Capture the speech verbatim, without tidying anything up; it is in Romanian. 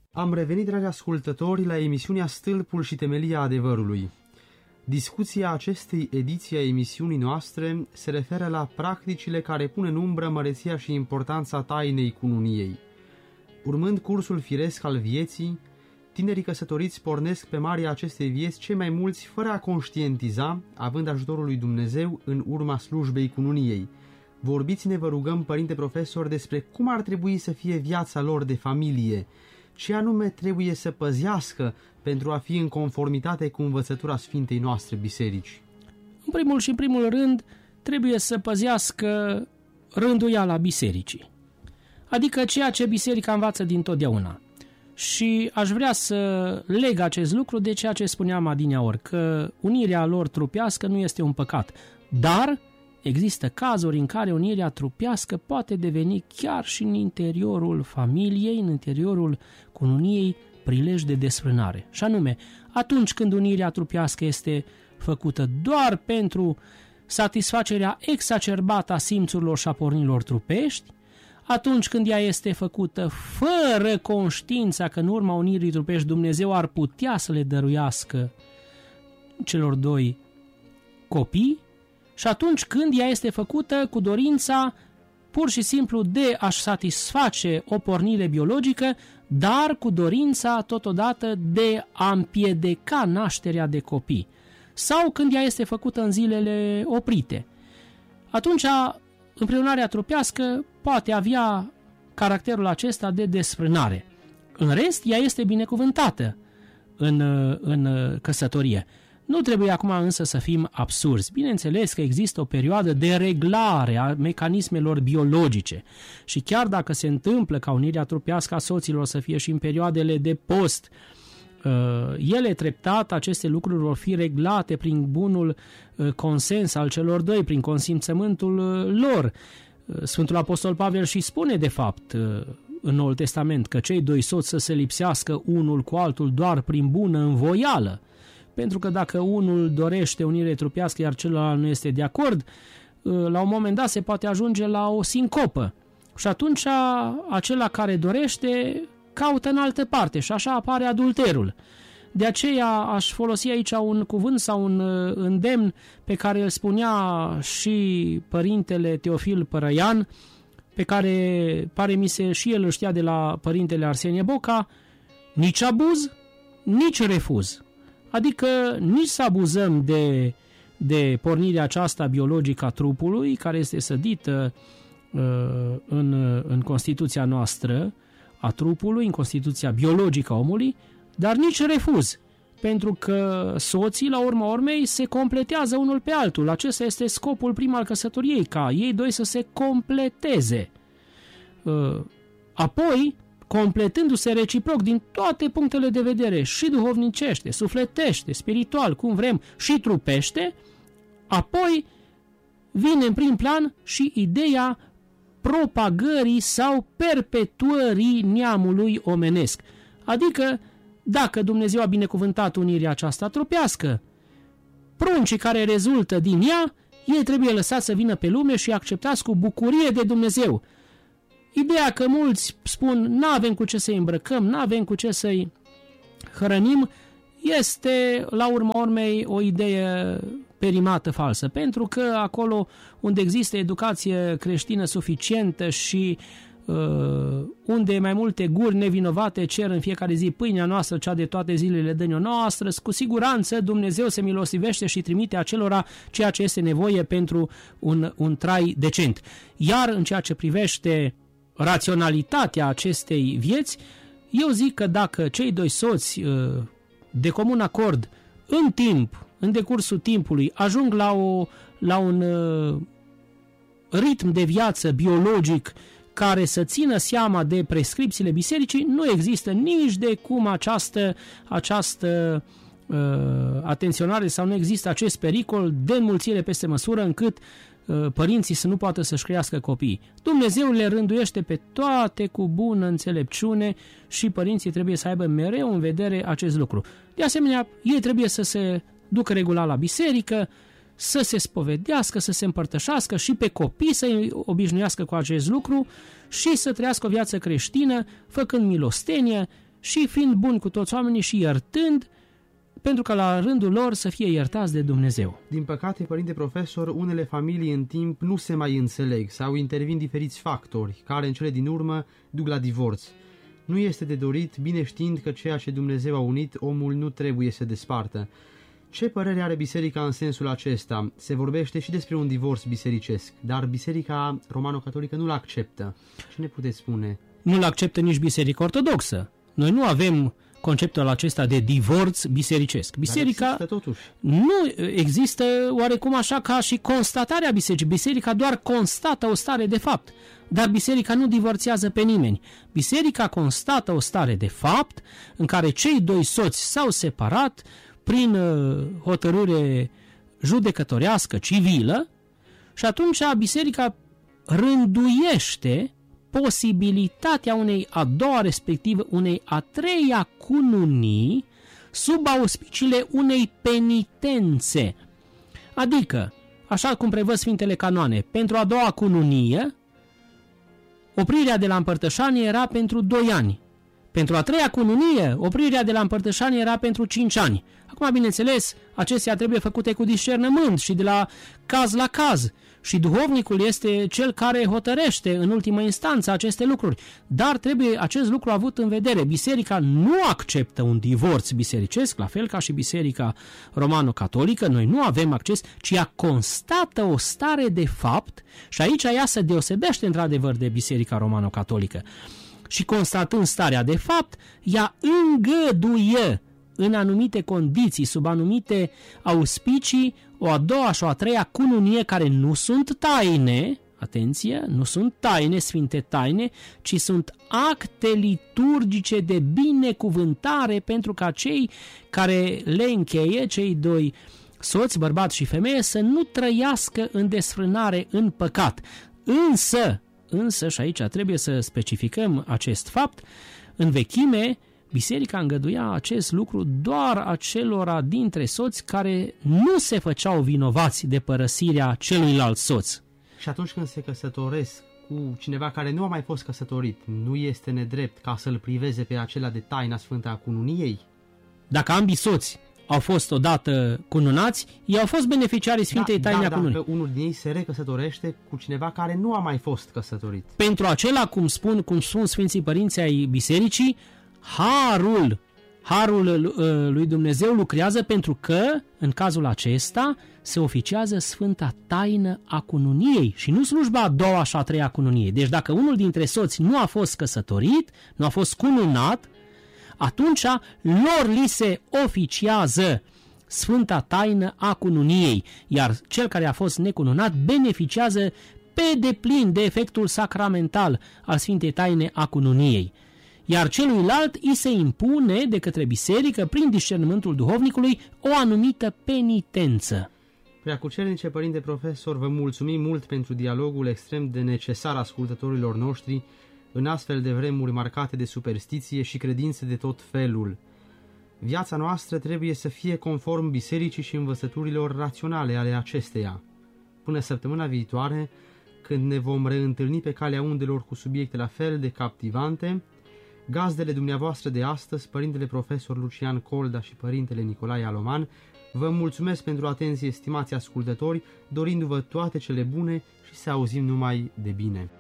Am revenit, dragi ascultători, la emisiunea Stâlpul și temelia adevărului. Discuția acestei ediții a emisiunii noastre se referă la practicile care pun în umbră măreția și importanța tainei cununiei. Urmând cursul firesc al vieții, tinerii căsătoriți pornesc pe maria acestei vieți cei mai mulți fără a conștientiza, având ajutorul lui Dumnezeu în urma slujbei cununiei. Vorbiți-ne, vă rugăm, părinte profesor, despre cum ar trebui să fie viața lor de familie, ce anume trebuie să păzească pentru a fi în conformitate cu învățătura Sfintei noastre biserici. În primul și în primul rând, trebuie să păzească rânduiala bisericii, adică ceea ce biserica învață dintotdeauna. Și aș vrea să leg acest lucru de ceea ce spuneam adineaori, că unirea lor trupească nu este un păcat, dar există cazuri în care unirea trupească poate deveni chiar și în interiorul familiei, în interiorul cununiei, prilej de desfrânare. Și anume, atunci când unirea trupească este făcută doar pentru satisfacerea exacerbată a simțurilor și a pornirilor trupești, atunci când ea este făcută fără conștiința că în urma unirii trupești Dumnezeu ar putea să le dăruiască celor doi copii, și atunci când ea este făcută cu dorința pur și simplu de a-și satisface o pornire biologică, dar cu dorința totodată de a împiedica nașterea de copii, sau când ea este făcută în zilele oprite. Atunci împreunarea trupească poate avea caracterul acesta de desfrânare. În rest, ea este binecuvântată în, în căsătorie. Nu trebuie acum însă să fim absurzi. Bineînțeles că există o perioadă de reglare a mecanismelor biologice și chiar dacă se întâmplă ca unirea trupească a soților să fie și în perioadele de post, ele treptat, aceste lucruri vor fi reglate prin bunul consens al celor doi, prin consimțământul lor. Sfântul Apostol Pavel și spune de fapt în Noul Testament că cei doi soți să se lipsească unul cu altul doar prin bună învoială. Pentru că dacă unul dorește unire trupească, iar celălalt nu este de acord, la un moment dat se poate ajunge la o sincopă. Și atunci acela care dorește caută în altă parte și așa apare adulterul. De aceea aș folosi aici un cuvânt sau un îndemn pe care îl spunea și părintele Teofil Părăian, pe care pare mi se și el îl știa de la părintele Arsenie Boca: nici abuz, nici refuz. Adică nici să abuzăm de, de pornirea aceasta biologică a trupului, care este sădită uh, în, în Constituția noastră a trupului, în Constituția biologică a omului, dar nici refuz, pentru că soții, la urma urmei, se completează unul pe altul. Acesta este scopul prim al căsătoriei, ca ei doi să se completeze. Uh, apoi, completându-se reciproc din toate punctele de vedere, și duhovnicește, sufletește, spiritual, cum vrem, și trupește, apoi vine în prim plan și ideea propagării sau perpetuării neamului omenesc. Adică, dacă Dumnezeu a binecuvântat unirea aceasta trupească, pruncii care rezultă din ea, ei trebuie lăsați să vină pe lume și acceptați cu bucurie de Dumnezeu. Ideea că mulți spun n-avem cu ce să-i îmbrăcăm, n-avem cu ce să-i hrănim, este la urma urmei o idee perimată falsă, pentru că acolo unde există educație creștină suficientă și uh, unde mai multe guri nevinovate cer în fiecare zi pâinea noastră, cea de toate zilele dă-ne-o noastră, cu siguranță Dumnezeu se milostivește și trimite acelora ceea ce este nevoie pentru un, un trai decent. Iar în ceea ce privește raționalitatea acestei vieți, eu zic că dacă cei doi soți de comun acord în timp, în decursul timpului, ajung la, o, la un ritm de viață biologic care să țină seama de prescripțiile bisericii, nu există nici de cum această, această uh, atenționare sau nu există acest pericol de înmulțire peste măsură încât părinții să nu poată să-și crească copiii. Dumnezeu le rânduiește pe toate cu bună înțelepciune și părinții trebuie să aibă mereu în vedere acest lucru. De asemenea, ei trebuie să se ducă regulat la biserică, să se spovedească, să se împărtășească și pe copii să-i obișnuiască cu acest lucru și să trăiască o viață creștină, făcând milostenie și fiind buni cu toți oamenii și iertând, pentru că la rândul lor să fie iertați de Dumnezeu. Din păcate, părinte profesor, unele familii în timp nu se mai înțeleg sau intervin diferiți factori, care în cele din urmă duc la divorț. Nu este de dorit, bine știind că ceea ce Dumnezeu a unit, omul nu trebuie să despartă. Ce părere are biserica în sensul acesta? Se vorbește și despre un divorț bisericesc, dar biserica romano-catolică nu-l acceptă. Ce ne puteți spune? Nu-l acceptă nici biserica ortodoxă. Noi nu avem conceptul acesta de divorț bisericesc. Biserica există, totuși. Nu există oarecum așa ca și constatarea bisericii. Biserica doar constată o stare de fapt, dar biserica nu divorțează pe nimeni. Biserica constată o stare de fapt în care cei doi soți s-au separat prin hotărâre judecătorească, civilă, și atunci biserica rânduiește posibilitatea unei a doua, respectiv unei a treia cununii sub auspiciile unei penitențe. Adică, așa cum prevăd Sfintele Canoane, pentru a doua cununie, oprirea de la împărtășanie era pentru doi ani. Pentru a treia cununie, oprirea de la împărtășanie era pentru cinci ani. Acum, bineînțeles, acestea trebuie făcute cu discernământ și de la caz la caz. Și duhovnicul este cel care hotărăște în ultimă instanță aceste lucruri. Dar trebuie acest lucru avut în vedere. Biserica nu acceptă un divorț bisericesc, la fel ca și biserica romano-catolică. Noi nu avem acces, ci ea constată o stare de fapt și aici ea se deosebește într-adevăr de biserica romano-catolică. Și constatând starea de fapt, ea îngăduie în anumite condiții, sub anumite auspicii, o a doua și o a treia cununie care nu sunt taine, atenție, nu sunt taine, sfinte taine, ci sunt acte liturgice de binecuvântare pentru ca cei care le încheie, cei doi soți, bărbat și femeie, să nu trăiască în desfrânare, în păcat. Însă, însă, și aici trebuie să specificăm acest fapt, în vechime, biserica îngăduia acest lucru doar acelora dintre soți care nu se făceau vinovați de părăsirea celuilalt soț. Și atunci când se căsătoresc cu cineva care nu a mai fost căsătorit, nu este nedrept ca să-l priveze pe acela de taina sfântă a cununiei? Dacă ambii soți au fost odată cununați, ei au fost beneficiarii Sfintei da, Taine a da, cununii. Dacă unul din ei se recăsătorește cu cineva care nu a mai fost căsătorit. Pentru acela, cum spun, cum spun Sfinții Părinții ai Bisericii, harul, harul lui Dumnezeu lucrează pentru că, în cazul acesta, se oficiază Sfânta Taină a cununiei și nu slujba a doua și a treia cununiei. Deci dacă unul dintre soți nu a fost căsătorit, nu a fost cununat, atunci lor li se oficiază Sfânta Taină a cununiei, iar cel care a fost necununat beneficiază pe deplin de efectul sacramental al Sfintei Taine a cununiei. Iar celuilalt îi se impune de către biserică, prin discernământul duhovnicului, o anumită penitență. Preacucernice părinte profesor, vă mulțumim mult pentru dialogul extrem de necesar ascultătorilor noștri în astfel de vremuri marcate de superstiție și credințe de tot felul. Viața noastră trebuie să fie conform bisericii și învățăturilor raționale ale acesteia. Până săptămâna viitoare, când ne vom reîntâlni pe calea undelor cu subiecte la fel de captivante, gazdele dumneavoastră de astăzi, părintele profesor Lucian Colda și părintele Nicolae Aloman, vă mulțumesc pentru atenție, stimați ascultători, dorindu-vă toate cele bune și să auzim numai de bine.